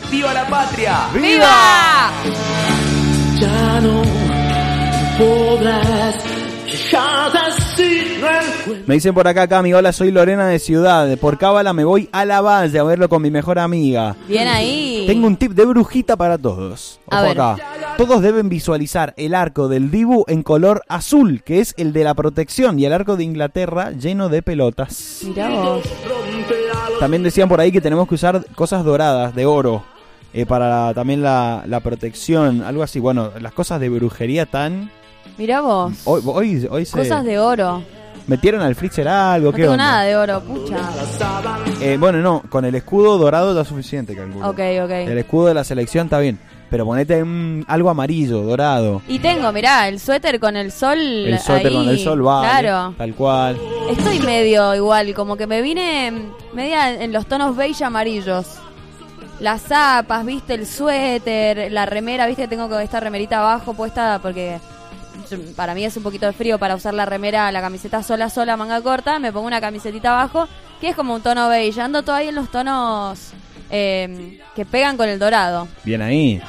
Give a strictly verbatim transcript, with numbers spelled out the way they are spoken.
¡Viva la patria! ¡Viva! Ya no podrás. Me dicen por acá, Cami, hola, soy Lorena de Ciudad. Por Cábala me voy a la Valle a verlo con mi mejor amiga. Bien ahí. Tengo un tip de brujita para todos. A Ojo ver. acá. Todos deben visualizar el arco del Dibu en color azul, que es el de la protección, y el arco de Inglaterra lleno de pelotas. Mirá vos. También decían por ahí que tenemos que usar cosas doradas, de oro, eh, para la- también la, la protección, algo así. Bueno, las cosas de brujería tan... Mirá vos. Hoy, hoy, hoy se Cosas de oro. metieron al freezer algo, No ¿qué tengo onda? nada de oro, pucha. Eh, bueno, no, con el escudo dorado ya es suficiente, calculo. Ok, ok. El escudo de la selección está bien, pero ponete un, algo amarillo, dorado. Y tengo, mirá, el suéter con el sol. El suéter ahí. con el sol vale, Claro. tal cual. Estoy medio igual, como que me vine media en los tonos beige amarillos. Las zapas, viste, el suéter, la remera, viste, tengo que esta remerita abajo puesta porque para mí es un poquito de frío para usar la remera, la camiseta sola, sola, manga corta. Me pongo una camisetita abajo, que es como un tono beige. Ando todo ahí en los tonos eh, que pegan con el dorado. Bien ahí.